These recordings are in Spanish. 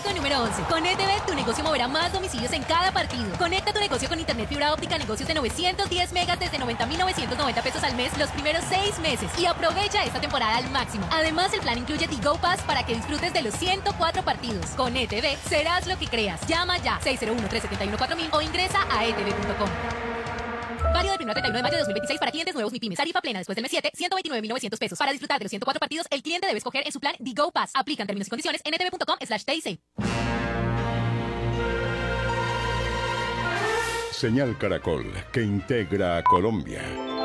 Punto número 11. Con ETV, tu negocio moverá más domicilios en cada partido. Conecta tu negocio con internet fibra óptica, negocios de 910 megas desde 90,990 pesos al mes los primeros 6 meses. Y aprovecha esta temporada al máximo. Además, el plan incluye Tigo Pass para que disfrutes de los 104 partidos. Con ETV, serás lo que creas. Llama ya 601-371-4000 o ingresa a etv.com. Válido del 1 al 31 de mayo de 2026 para clientes nuevos MIPYMES. Tarifa plena después del mes 7, 129.900 pesos. Para disfrutar de los 104 partidos, el cliente debe escoger en su plan Digo Pass. Aplican términos y condiciones en etv.com/TIC. Señal Caracol, que integra a Colombia.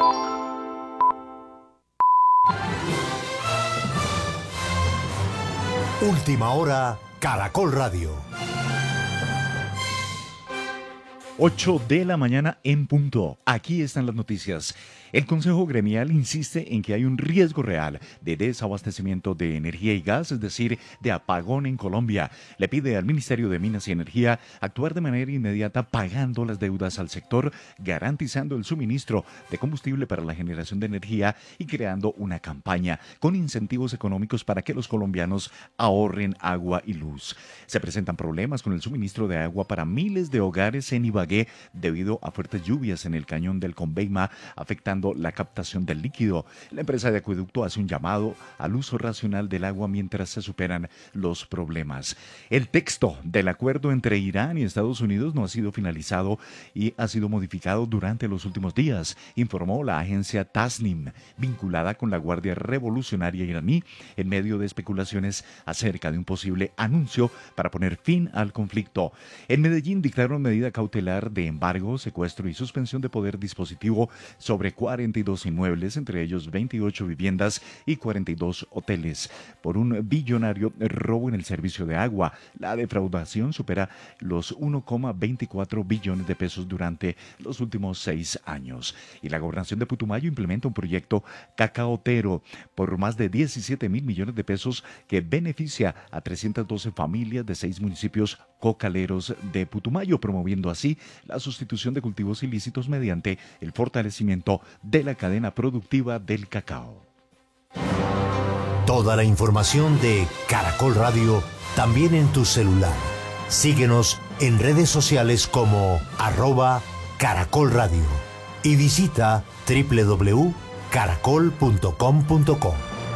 Última hora, Caracol Radio. 8 de la mañana en punto. Aquí están las noticias. El Consejo Gremial insiste en que hay un riesgo real de desabastecimiento de energía y gas, es decir, de apagón en Colombia. Le pide al Ministerio de Minas y Energía actuar de manera inmediata pagando las deudas al sector, garantizando el suministro de combustible para la generación de energía y creando una campaña con incentivos económicos para que los colombianos ahorren agua y luz. Se presentan problemas con el suministro de agua para miles de hogares en Ibagué debido a fuertes lluvias en el cañón del Conveima, afectando la captación del líquido. La empresa de acueducto hace un llamado al uso racional del agua mientras se superan los problemas. El texto del acuerdo entre Irán y Estados Unidos no ha sido finalizado y ha sido modificado durante los últimos días, informó la agencia Tasnim, vinculada con la Guardia Revolucionaria iraní, en medio de especulaciones acerca de un posible anuncio para poner fin al conflicto. En Medellín dictaron medida cautelar de embargo, secuestro y suspensión de poder dispositivo sobre 42 inmuebles, entre ellos 28 viviendas y 42 hoteles, por un billonario robo en el servicio de agua. La defraudación supera los 1,24 billones de pesos durante los últimos 6 años. Y la gobernación de Putumayo implementa un proyecto cacaotero por más de 17.000 millones de pesos que beneficia a 312 familias de 6 municipios cocaleros de Putumayo, promoviendo así la sustitución de cultivos ilícitos mediante el fortalecimiento de la cadena productiva del cacao. Toda la información de Caracol Radio también en tu celular. Síguenos en redes sociales como @Caracol Radio y visita www.caracol.com.co.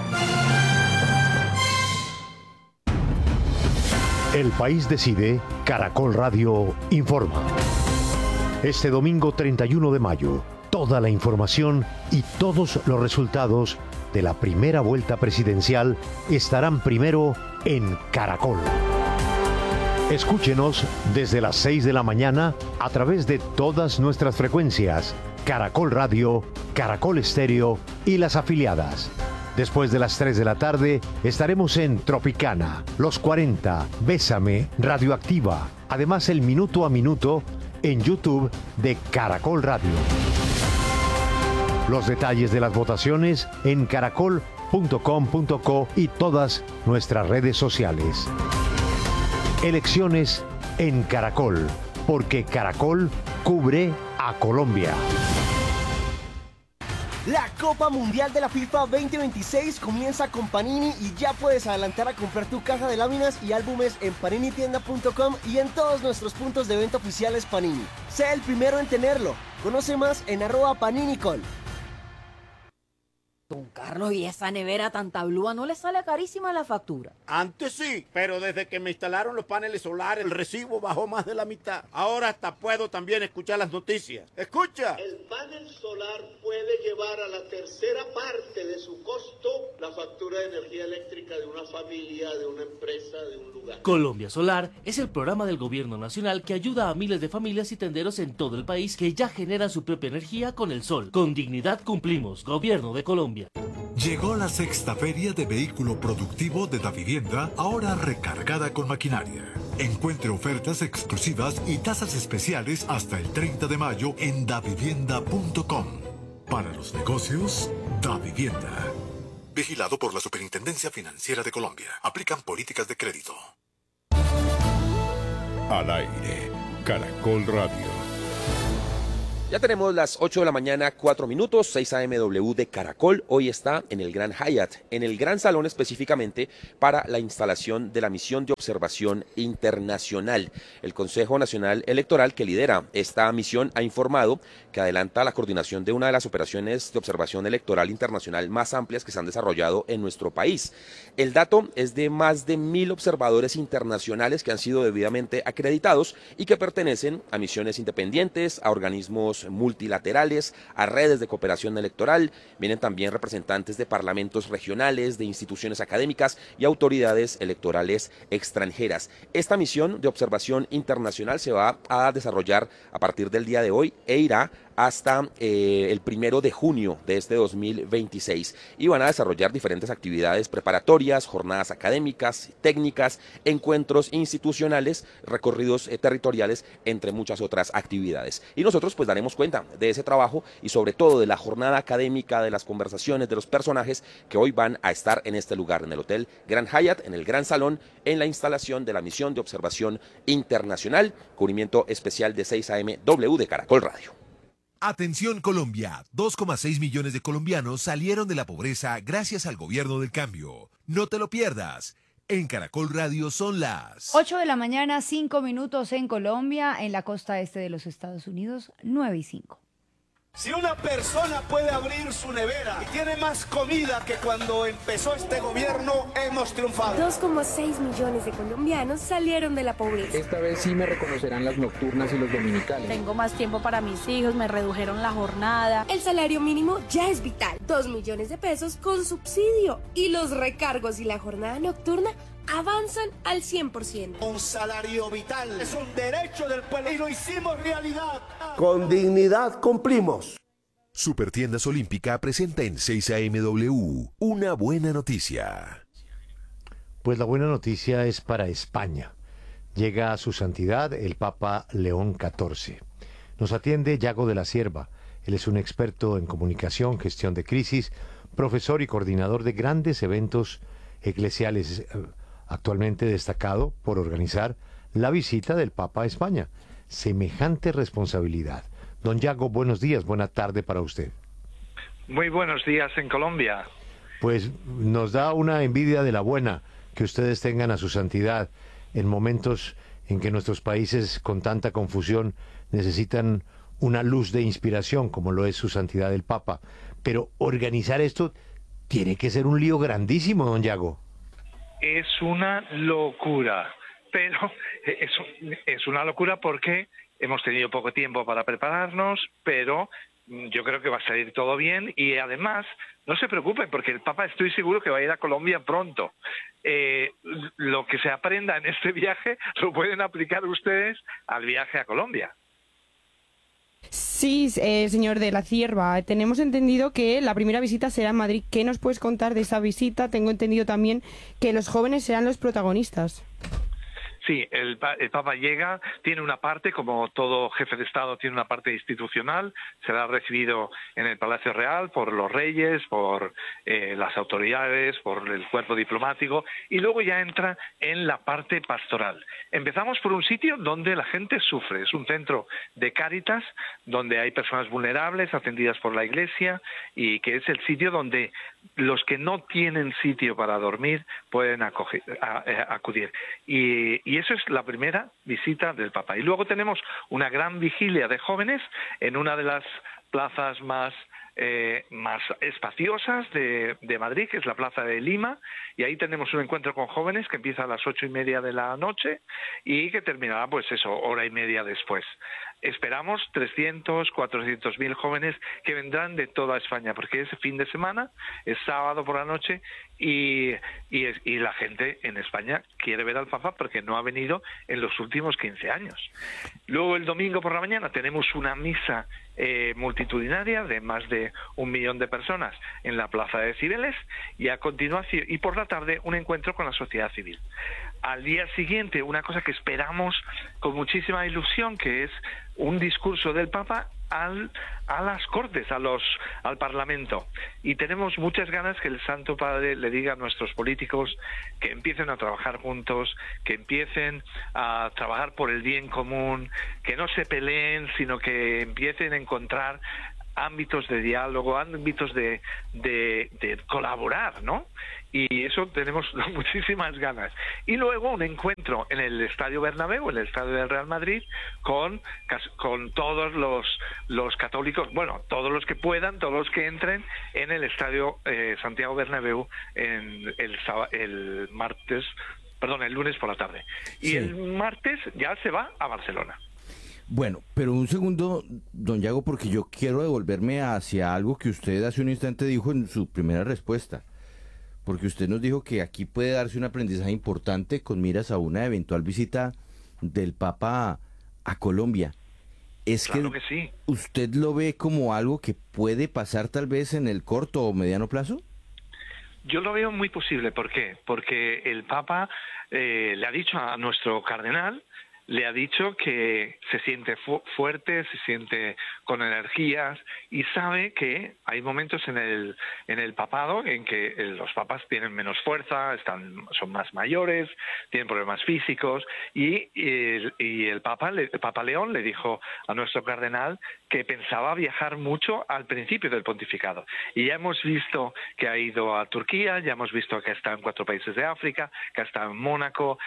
El país decide, Caracol Radio informa. Este domingo 31 de mayo, toda la información y todos los resultados de la primera vuelta presidencial estarán primero en Caracol. Escúchenos desde las 6 de la mañana a través de todas nuestras frecuencias, Caracol Radio, Caracol Estéreo y las afiliadas. Después de las 3 de la tarde estaremos en Tropicana, Los 40, Bésame, Radioactiva. Además, el Minuto a Minuto en YouTube de Caracol Radio. Los detalles de las votaciones en caracol.com.co y todas nuestras redes sociales. Elecciones en Caracol, porque Caracol cubre a Colombia. La Copa Mundial de la FIFA 2026 comienza con Panini y ya puedes adelantar a comprar tu caja de láminas y álbumes en paninitienda.com y en todos nuestros puntos de venta oficiales Panini. Sé el primero en tenerlo. Conoce más en @paninicol. Don Carlos, ¿y esa nevera tan tablúa no le sale carísima la factura? Antes sí, pero desde que me instalaron los paneles solares el recibo bajó más de la mitad. Ahora hasta puedo también escuchar las noticias. ¡Escucha! El panel solar puede llevar a la tercera parte de su costo la factura de energía eléctrica de una familia, de una empresa, de un lugar. Colombia Solar es el programa del gobierno nacional que ayuda a miles de familias y tenderos en todo el país que ya generan su propia energía con el sol. Con dignidad cumplimos, Gobierno de Colombia. Llegó la sexta feria de vehículo productivo de Davivienda, ahora recargada con maquinaria. Encuentre ofertas exclusivas y tasas especiales hasta el 30 de mayo en davivienda.com. Para los negocios, Davivienda. Vigilado por la Superintendencia Financiera de Colombia. Aplican políticas de crédito. Al aire, Caracol Radio. Ya tenemos las 8 de la mañana, 4 minutos, 6 AMW de Caracol. Hoy está en el Gran Hyatt, en el Gran Salón específicamente para la instalación de la misión de observación observación internacional. El Consejo Nacional Electoral, que lidera esta misión, ha informado que adelanta la coordinación de una de las operaciones de observación electoral internacional más amplias que se han desarrollado en nuestro país. El dato es de más de 1.000 observadores internacionales que han sido debidamente acreditados y que pertenecen a misiones independientes, a organismos multilaterales, a redes de cooperación electoral. Vienen también representantes de parlamentos regionales, de instituciones académicas y autoridades electorales extranjeras. Esta misión de observación internacional se va a desarrollar a partir del día de hoy e irá hasta el 1 de junio de este 2026 y van a desarrollar diferentes actividades preparatorias, jornadas académicas, técnicas, encuentros institucionales, recorridos territoriales, entre muchas otras actividades. Y nosotros pues daremos cuenta de ese trabajo y sobre todo de la jornada académica, de las conversaciones, de los personajes que hoy van a estar en este lugar, en el Hotel Grand Hyatt, en el Gran Salón, en la instalación de la misión de observación internacional, cubrimiento especial de 6 AM W de Caracol Radio. Atención Colombia, 2,6 millones de colombianos salieron de la pobreza gracias al gobierno del cambio. No te lo pierdas. En Caracol Radio son las 8 de la mañana, 5 minutos en Colombia, en la costa este de los Estados Unidos, 9:05. Si una persona puede abrir su nevera y tiene más comida que cuando empezó este gobierno, hemos triunfado. 2,6 millones de colombianos salieron de la pobreza. Esta vez sí me reconocerán las nocturnas y los dominicales. Tengo más tiempo para mis hijos, me redujeron la jornada. El salario mínimo ya es vital. 2 millones de pesos con subsidio. Y los recargos y la jornada nocturna avanzan al 100%. Un salario vital es un derecho del pueblo y lo hicimos realidad. Con dignidad cumplimos. Supertiendas Olímpica presenta en 6 AMW una buena noticia. Pues la buena noticia es para España. Llega a su santidad el Papa León XIV. Nos atiende Yago de la Cierva. Él es un experto en comunicación, gestión de crisis, profesor y coordinador de grandes eventos eclesiales, actualmente destacado por organizar la visita del Papa a España. Semejante responsabilidad. Don Yago, buenos días, buena tarde para usted. Muy buenos días en Colombia. Pues nos da una envidia de la buena que ustedes tengan a su santidad en momentos en que nuestros países con tanta confusión necesitan una luz de inspiración como lo es su santidad el Papa. Pero organizar esto tiene que ser un lío grandísimo, don Yago. Es una locura, pero es una locura porque hemos tenido poco tiempo para prepararnos, pero yo creo que va a salir todo bien y además no se preocupen porque el Papa estoy seguro que va a ir a Colombia pronto. Lo que se aprenda en este viaje lo pueden aplicar ustedes al viaje a Colombia. Sí, señor de la Cierva, tenemos entendido que la primera visita será en Madrid. ¿Qué nos puedes contar de esa visita? Tengo entendido también que los jóvenes serán los protagonistas. Sí, el Papa llega, tiene una parte, como todo jefe de Estado, tiene una parte institucional, será recibido en el Palacio Real por los reyes, por las autoridades, por el cuerpo diplomático, y luego ya entra en la parte pastoral. Empezamos por un sitio donde la gente sufre, es un centro de Cáritas, donde hay personas vulnerables atendidas por la Iglesia, y que es el sitio donde los que no tienen sitio para dormir pueden acudir. Y eso es la primera visita del Papa. Y luego tenemos una gran vigilia de jóvenes en una de las plazas más espaciosas de Madrid, que es la Plaza de Lima, y ahí tenemos un encuentro con jóvenes que empieza a las 8:30 de la noche y que terminará, pues eso, hora y media después. Esperamos 300, 400.000 jóvenes que vendrán de toda España, porque es fin de semana, es sábado por la noche, y la gente en España quiere ver al Papa porque no ha venido en los últimos 15 años. Luego el domingo por la mañana tenemos una misa multitudinaria de más de 1 millón de personas en la Plaza de Cibeles, y a continuación, y por la tarde, un encuentro con la sociedad civil. Al día siguiente, una cosa que esperamos con muchísima ilusión, que es un discurso del Papa a las Cortes, al Parlamento. Y tenemos muchas ganas que el Santo Padre le diga a nuestros políticos que empiecen a trabajar juntos, que empiecen a trabajar por el bien común, que no se peleen, sino que empiecen a encontrar ámbitos de diálogo, ámbitos de colaborar, ¿no? Y eso tenemos muchísimas ganas. Y luego un encuentro en el Estadio Bernabéu, en el Estadio del Real Madrid, con todos los católicos, bueno, todos los que puedan, todos los que entren en el Estadio Santiago Bernabéu en el lunes por la tarde. Y Sí. el martes ya se va a Barcelona. Bueno, pero un segundo, don Yago, porque yo quiero devolverme hacia algo que usted hace un instante dijo en su primera respuesta. Porque usted nos dijo que aquí puede darse un aprendizaje importante con miras a una eventual visita del Papa a Colombia. ¿Es Claro que sí. usted lo ve como algo que puede pasar tal vez en el corto o mediano plazo? Yo lo veo muy posible. ¿Por qué? Porque el Papa le ha dicho a nuestro cardenal, le ha dicho que se siente fuerte, se siente con energías y sabe que hay momentos en el papado en que los papas tienen menos fuerza, son más mayores, tienen problemas físicos y el Papa León le dijo a nuestro cardenal que pensaba viajar mucho al principio del pontificado. Y ya hemos visto que ha ido a Turquía, ya hemos visto que está en 4 países de África, que está en Mónaco.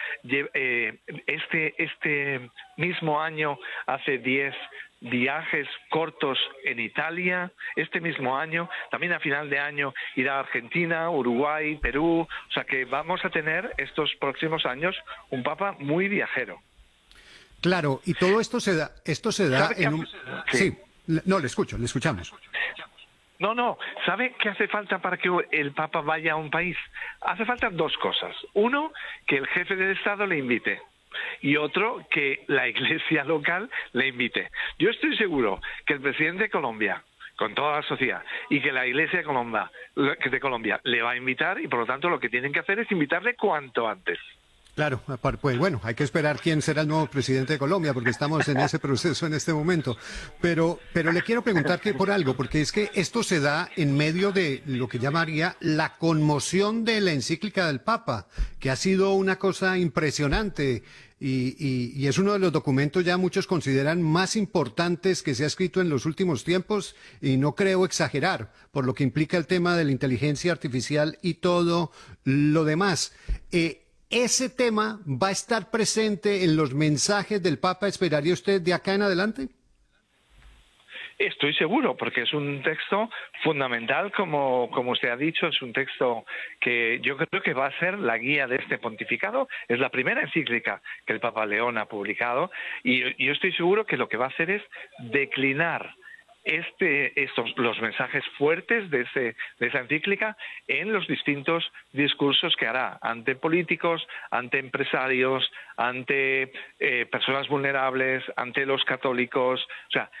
Este mismo año hace 10 viajes cortos en Italia. Este mismo año, también a final de año, irá a Argentina, Uruguay, Perú. O sea que vamos a tener estos próximos años un Papa muy viajero. Claro, y todo esto se da en un... Sí, no, le escuchamos. No, ¿sabe qué hace falta para que el Papa vaya a un país? Hace falta 2 cosas. Uno, que el jefe del Estado le invite. Y otro, que la iglesia local le invite. Yo estoy seguro que el presidente de Colombia, con toda la sociedad, y que la iglesia de Colombia le va a invitar, y por lo tanto lo que tienen que hacer es invitarle cuanto antes. Claro, pues bueno, hay que esperar quién será el nuevo presidente de Colombia, porque estamos en ese proceso en este momento. Pero le quiero preguntar que por algo, porque es que esto se da en medio de lo que llamaría la conmoción de la encíclica del Papa, que ha sido una cosa impresionante y es uno de los documentos ya muchos consideran más importantes que se ha escrito en los últimos tiempos, y no creo exagerar, por lo que implica el tema de la inteligencia artificial y todo lo demás. ¿Ese tema va a estar presente en los mensajes del Papa, esperaría usted, de acá en adelante? Estoy seguro, porque es un texto fundamental, como usted ha dicho, es un texto que yo creo que va a ser la guía de este pontificado. Es la primera encíclica que el Papa León ha publicado y yo estoy seguro que lo que va a hacer es declinar los mensajes fuertes de esa encíclica en los distintos discursos que hará ante políticos, ante empresarios, ante personas vulnerables, ante los católicos. O sea,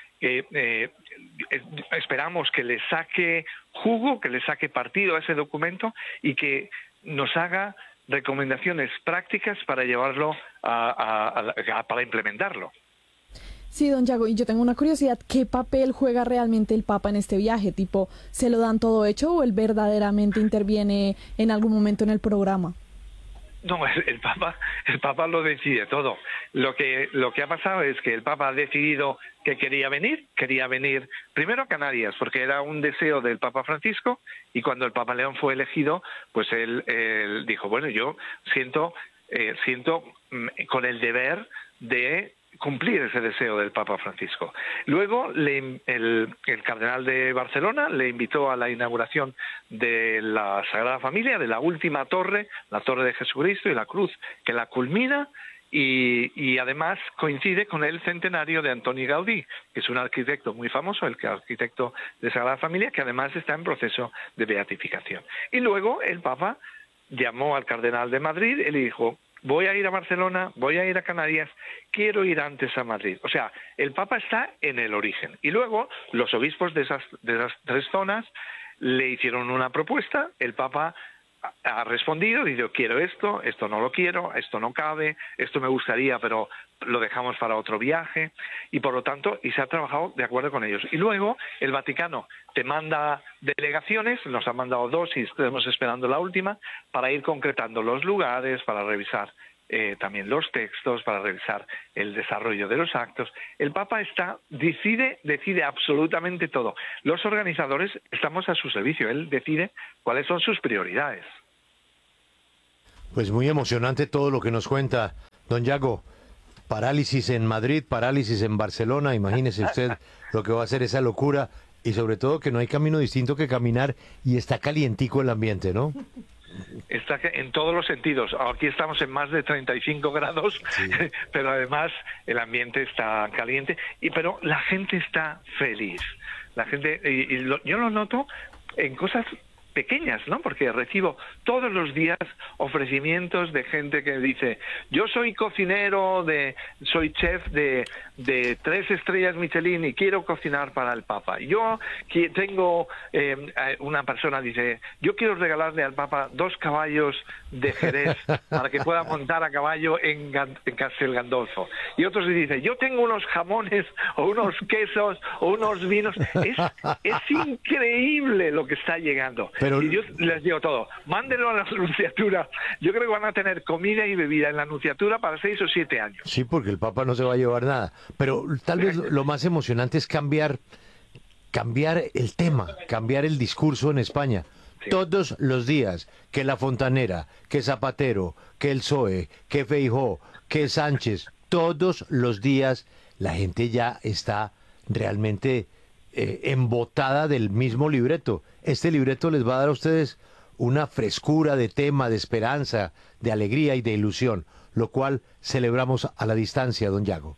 esperamos que le saque jugo, que le saque partido a ese documento y que nos haga recomendaciones prácticas para llevarlo para implementarlo. Sí, don Yago, y yo tengo una curiosidad, ¿qué papel juega realmente el Papa en este viaje? Tipo, ¿se lo dan todo hecho o él verdaderamente interviene en algún momento en el programa? No, el Papa lo decide todo. Lo que ha pasado es que el Papa ha decidido que quería venir primero a Canarias, porque era un deseo del Papa Francisco, y cuando el Papa León fue elegido, pues él dijo, bueno, yo siento con el deber de cumplir ese deseo del Papa Francisco. Luego el cardenal de Barcelona le invitó a la inauguración de la Sagrada Familia, de la última torre, la Torre de Jesucristo y la cruz que la culmina, y además coincide con el centenario de Antoni Gaudí, que es un arquitecto muy famoso, el arquitecto de Sagrada Familia, que además está en proceso de beatificación. Y luego el Papa llamó al cardenal de Madrid y le dijo, voy a ir a Barcelona, voy a ir a Canarias, quiero ir antes a Madrid. O sea, el Papa está en el origen. Y luego los obispos de esas 3 zonas le hicieron una propuesta, el Papa ha respondido, dice, quiero esto no lo quiero, esto no cabe, esto me gustaría, pero lo dejamos para otro viaje, y por lo tanto, y se ha trabajado de acuerdo con ellos. Y luego el Vaticano te manda delegaciones, nos ha mandado 2 y estamos esperando la última, para ir concretando los lugares, para revisar también los textos, para revisar el desarrollo de los actos. El Papa decide absolutamente todo. Los organizadores estamos a su servicio. Él decide cuáles son sus prioridades. Pues muy emocionante todo lo que nos cuenta don Yago. Parálisis en Madrid, parálisis en Barcelona. Imagínese usted lo que va a hacer esa locura. Y sobre todo que no hay camino distinto que caminar y está calientico el ambiente, ¿no? Está en todos los sentidos. Aquí estamos en más de 35 grados, sí. Pero además el ambiente está caliente, pero la gente está feliz. La gente, yo lo noto en cosas pequeñas, ¿no? Porque recibo todos los días ofrecimientos de gente que dice: yo soy cocinero, soy chef de 3 estrellas Michelin y quiero cocinar para el Papa. Yo tengo, una persona dice: yo quiero regalarle al Papa 2 caballos de Jerez para que pueda montar a caballo en Castel Gandolfo. Y otros dicen: yo tengo unos jamones o unos quesos o unos vinos. Es increíble lo que está llegando. Pero... Y yo les digo todo: mándenlo a la Nunciatura. Yo creo que van a tener comida y bebida en la Nunciatura para 6 o 7 años. Sí, porque el Papa no se va a llevar nada. Pero tal vez lo más emocionante es cambiar el tema, cambiar el discurso en España. Sí. Todos los días, que la Fontanera, que Zapatero, que el PSOE, que Feijóo, que Sánchez, todos los días la gente ya está realmente embotada del mismo libreto. Este libreto les va a dar a ustedes una frescura de tema, de esperanza, de alegría y de ilusión, lo cual celebramos a la distancia, don Yago.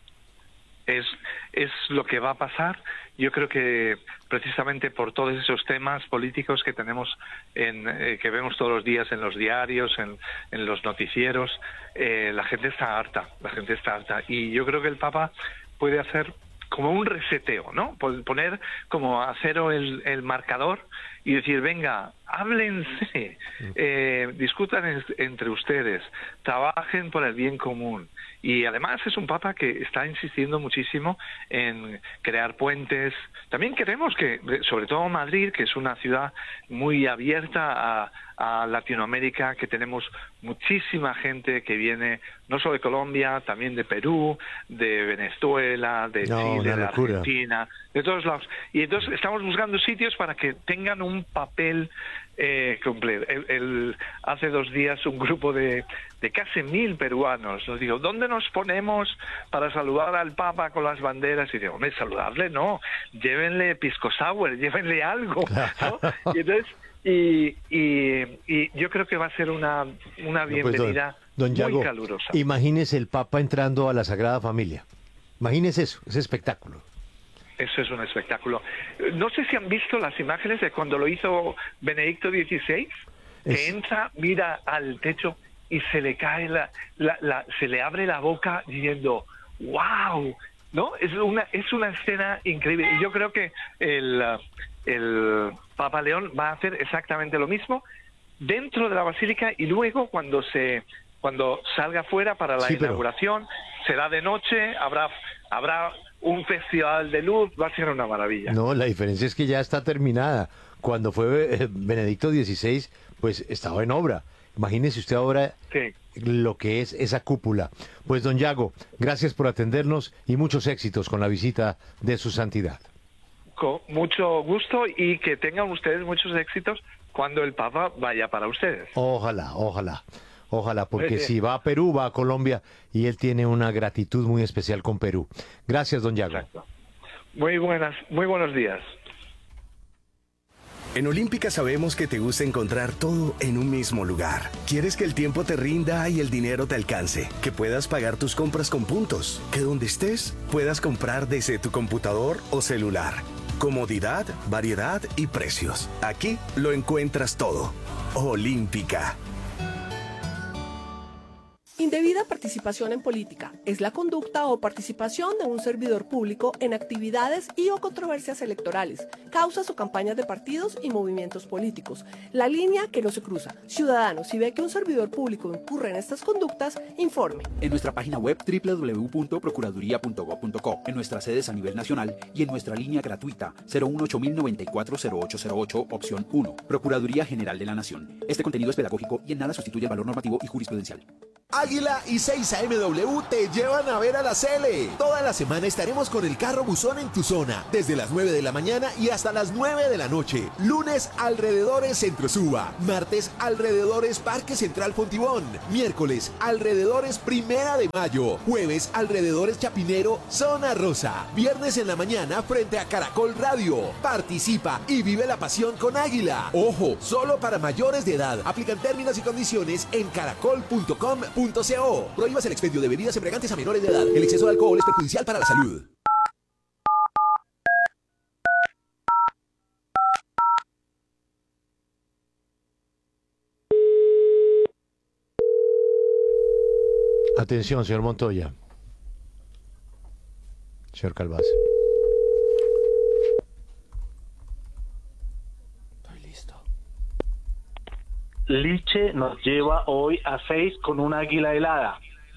Es lo que va a pasar. Yo creo que precisamente por todos esos temas políticos que tenemos, que vemos todos los días en los diarios, en los noticieros, la gente está harta. Y yo creo que el Papa puede hacer como un reseteo, ¿no? Poner como a cero el marcador y decir: venga, háblense, discutan entre ustedes, trabajen por el bien común. Y además es un Papa que está insistiendo muchísimo en crear puentes. También queremos que, sobre todo Madrid, que es una ciudad muy abierta a Latinoamérica, que tenemos muchísima gente que viene no solo de Colombia, también de Perú, de Venezuela, de Chile, de Argentina, de todos lados. Y entonces estamos buscando sitios para que tengan un papel completo. Hace 2 días un grupo de casi 1000 peruanos nos dijo: ¿dónde nos ponemos para saludar al Papa con las banderas? Y digo: hombre, saludarle no, llévenle pisco sour, llévenle algo, ¿no? Y entonces y yo creo que va a ser una bienvenida don Yago, muy calurosa. Imagínese el Papa entrando a la Sagrada Familia. Imagínese eso, ese espectáculo. Eso es un espectáculo. No sé si han visto las imágenes de cuando lo hizo Benedicto XVI, que entra, mira al techo y se le cae se le abre la boca diciendo: ¡wow! ¿No? Es una escena increíble. Y yo creo que el Papa León va a hacer exactamente lo mismo dentro de la Basílica, y luego cuando salga fuera para la inauguración, será de noche, habrá un festival de luz, va a ser una maravilla. No, la diferencia es que ya está terminada. Cuando fue Benedicto XVI, pues estaba en obra. Imagínese usted ahora lo que es esa cúpula. Pues don Yago, gracias por atendernos y muchos éxitos con la visita de su santidad. Con mucho gusto, y que tengan ustedes muchos éxitos cuando el Papa vaya para ustedes. Ojalá, porque si va a Perú, va a Colombia, y él tiene una gratitud muy especial con Perú. Gracias, don Yago. Exacto. Muy buenos días. En Olímpica sabemos que te gusta encontrar todo en un mismo lugar. Quieres que el tiempo te rinda y el dinero te alcance, que puedas pagar tus compras con puntos, que donde estés puedas comprar desde tu computador o celular. Comodidad, variedad y precios. Aquí lo encuentras todo. Olímpica. Indebida participación en política es la conducta o participación de un servidor público en actividades y o controversias electorales, causas o campañas de partidos y movimientos políticos. La línea que no se cruza. Ciudadano, si ve que un servidor público incurre en estas conductas, informe. En nuestra página web www.procuraduría.gov.co, en nuestras sedes a nivel nacional y en nuestra línea gratuita 018-094-0808, opción 1. Procuraduría General de la Nación. Este contenido es pedagógico y en nada sustituye el valor normativo y jurisprudencial. Águila y 6 te llevan a ver a la Cele. Toda la semana estaremos con el carro buzón en tu zona, desde las 9 de la mañana y hasta las 9 de la noche. Lunes, alrededores Centro Suba. Martes, alrededores Parque Central Fontibón. Miércoles, alrededores Primera de Mayo. Jueves, alrededores Chapinero, Zona Rosa. Viernes en la mañana frente a Caracol Radio. Participa y vive la pasión con Águila. Ojo, solo para mayores de edad. Aplican términos y condiciones en caracol.com.co. Prohíbas el expendio de bebidas embriagantes a menores de edad. El exceso de alcohol es perjudicial para la salud. Atención, señor Montoya. Señor Calvás. Liche nos lleva hoy a 6 con una águila helada.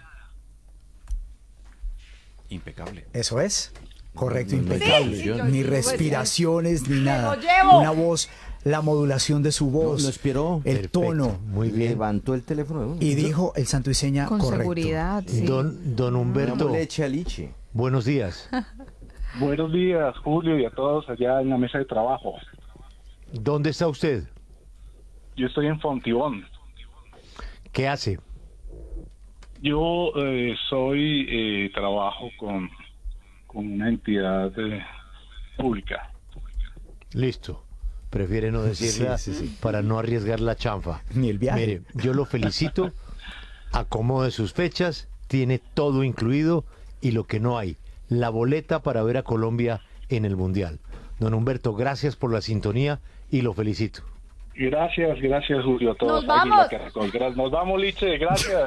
Impecable. Eso es. Correcto, No, impecable. sí, Ni respiraciones, ni nada. lo llevo. Una voz, la modulación de su voz. Lo esperó. El Perfecto. tono. Muy bien. Levantó el teléfono de uno. Y dijo el santo y seña Con correcto. seguridad, sí. Don Humberto. Leche a Liche. Buenos días. Buenos días, Julio, y a todos allá en la mesa de trabajo. ¿Dónde está usted? Yo estoy en Fontibón. ¿Qué hace? Yo trabajo con una entidad pública. Listo. Prefiere no decirla para no arriesgar la chanfa. Ni el viaje. Mire, yo lo felicito. Acomode sus fechas. Tiene todo incluido. Y lo que no hay, la boleta para ver a Colombia en el Mundial. Don Humberto, gracias por la sintonía y lo felicito. Gracias, Julio, a todos. ¡Nos vamos! Nos vamos, Liche, gracias.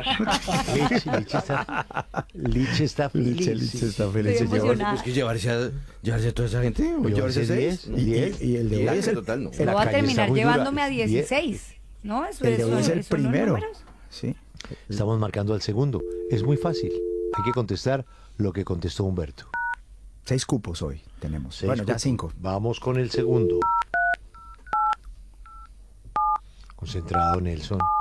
Liche está feliz. Liche está feliz. Estoy emocionada. Pues que llevarse a toda esa gente. O llevarse 6. Y el de hoy es el total, no. Lo va a terminar llevándome a 16. ¿No? Eso El de hoy es el ¿son los primero. números? Sí. Estamos marcando al segundo. Es muy fácil. Hay que contestar lo que contestó Humberto. 6 cupos hoy tenemos. 6 Bueno, ya cupos. 5. Vamos con el segundo. Concentrado, Nelson.